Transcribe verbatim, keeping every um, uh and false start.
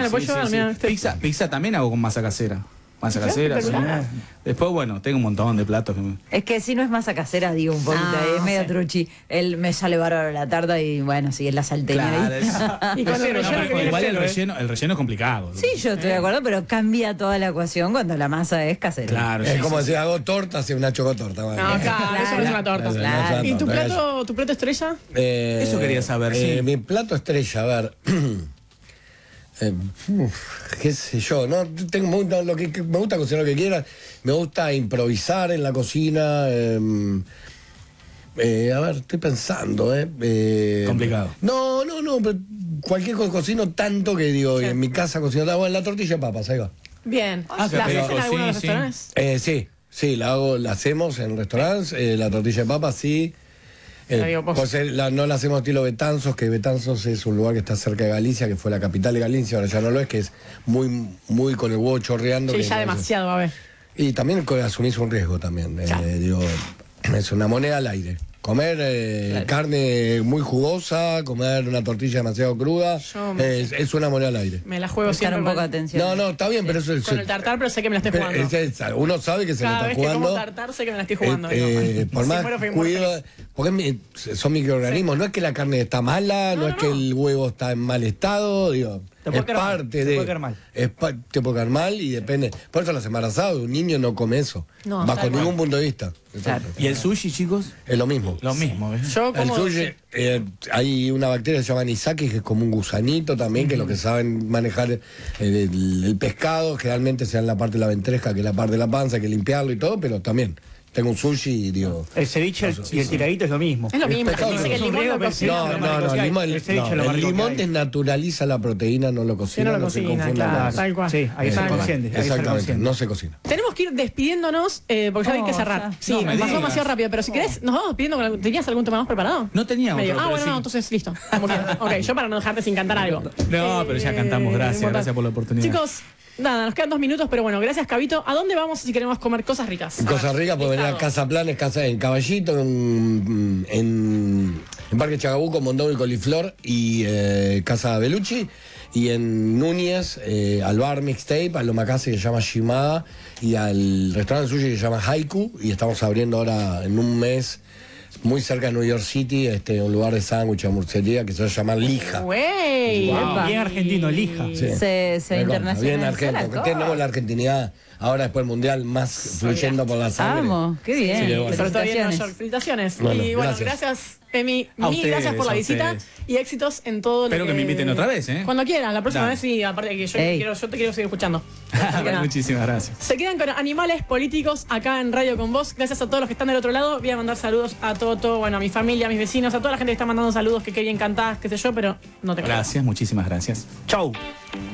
le puedo sí, llevar, sí, mira, sí. este- Pizza, pizza también hago con masa casera. Masa ¿Sí? casera, sí. ¿Espectacular? Después, bueno, tengo un montón de platos que me... Es que si no es masa casera, digo un poquito, No, es medio sí. truchi. Él me sale bárbaro la tarta y bueno, sí, es la salteña Claro, ahí. es- Y con el No, relleno pero que viene igual el cero, ¿eh? relleno, el relleno es complicado. Sí, yo estoy de acuerdo, pero cambia toda la ecuación cuando la masa es casera. Claro, Es sí, como sí, si hago torta, hace una chocotorta. Bueno. No, claro, eso no es una torta. Claro, Claro. no es una ¿Y tu torta, plato, tu plato estrella? Eh, Eso quería saber, eh, sí. Mi plato estrella, a ver. eh, uf, qué sé yo, no tengo muy- no, lo que, que- me gusta cocinar lo que quiera, me gusta improvisar en la cocina. eh, eh, a ver, estoy pensando, ¿eh? eh Complicado. No, no, no, pero cualquier cosa cocino tanto que digo, Sí. en mi casa cocino, bueno, la tortilla de papas, ahí va. Bien. Ah, qué ¿La haces rico, en alguno de los sí, sí. restaurantes? Eh, sí, sí, la hago, la hacemos en restaurantes, eh, la tortilla de papas, sí. Eh, La digo, vos. pues, eh, la- no la hacemos estilo Betanzos, que Betanzos es un lugar que está cerca de Galicia, que fue la capital de Galicia, ahora ya no lo es, que es muy, muy con el huevo chorreando. Sí, que ya no sé. demasiado, a ver. Y también co- asumís un riesgo también, eh, Claro. digo, es una moneda al aire. Comer eh, Claro. carne muy jugosa, comer una tortilla demasiado cruda, Yo me- es, es una moneda al aire. Me la juego Prestar siempre un poco de con, atención. No, no, está bien, pero eso es... con el tartar, pero sé que me la estoy pero jugando. es- es- uno sabe que se Cada le vez está que como jugando. tartar sé que me la estoy jugando. Eh, digo. eh, por Si más muero, fui muerto cuido, feliz. porque mi- son microorganismos, no es que la carne está mala, no, No, es no, que no. el huevo está en mal estado, digo, Te puede es caer mal, parte te de... puede caer mal. es pa- te puede caer mal y depende. Por eso las embarazadas, un niño no come eso, No, bajo tal cual. ningún punto de vista. Claro. ¿Y el sushi, chicos? Es lo mismo. Lo mismo, ¿ves? Yo El como... sushi, eh, hay una bacteria que se llama anisakis, que es como un gusanito también, que los que saben manejar el, el- el pescado, generalmente se da en la parte de la ventresca, que es la parte de la panza, hay que limpiarlo y todo, pero también tengo un sushi y digo... El ceviche y el tiradito es lo mismo. Es lo mismo, pescado dice que el es un limón riesgo, lo pero cocina. sí, No, lo no, marco no, que el hay. limón, El ceviche no, lo el marco que limón hay. desnaturaliza la proteína, no lo cocina, Sí, no lo no se cocina, confunda. claro, con eso. tal cual. Sí, hay que ser Tal cual. consciente. hay que ser Exactamente, consciente. no se cocina. Tenemos que ir despidiéndonos eh, porque ya hay Oh, que cerrar. ya. Sí, No me pasó digas. demasiado rápido, pero si querés, nos vamos despidiendo. con algún- ¿Tenías algún tema más preparado? No tenía Medio. otro, Ah, pero bueno, sí. no, entonces listo. Como quieras. Ok, yo para no dejarte sin cantar algo. No, pero ya cantamos, gracias, importante. gracias por la oportunidad. Chicos, nada, nos quedan dos minutos, pero bueno, gracias, Cabito. ¿A dónde vamos si queremos comer cosas ricas? A Costa ver, Rica puede venir a listado. Casa Planes, casa en Caballito, en, en, en Parque Chacabuco, Mondongo y Coliflor y eh, Casa Belucci. Y en Núñez, eh, al bar Mixtape, al Omakase que se llama Shimada y al restaurante sushi que se llama Haiku. Y estamos abriendo ahora en un mes, muy cerca de New York City, este, un lugar de sándwich, hamburguesería que se va a llamar Lija. Güey. Wow, Epa. bien argentino, lija. Sí. Se, se Recontra, internacionalizó bien la argentino, que cosa. tenemos la argentinidad ahora después del mundial más fluyendo por la sangre. Vamos, qué bien. Sí, Y bueno. sobre todo ahí en Nueva Felicitaciones. York. Felicitaciones. Bueno, y bueno, gracias. gracias, Emi. A Mil ustedes, gracias por la a visita ustedes. y éxitos en todo lo Espero que me inviten otra vez, ¿eh? Cuando quieran, la próxima Dale. vez y aparte que yo, Ey. quiero, yo te quiero seguir escuchando. Así que nada. Muchísimas gracias. Se quedan con Animales Políticos acá en Radio con Vos. Gracias a todos los que están del otro lado. Voy a mandar saludos a Toto, bueno, a mi familia, a mis vecinos, a toda la gente que está mandando saludos, que qué bien cantás, qué sé yo, pero no te conozco. Gracias, muchísimas gracias. Chau.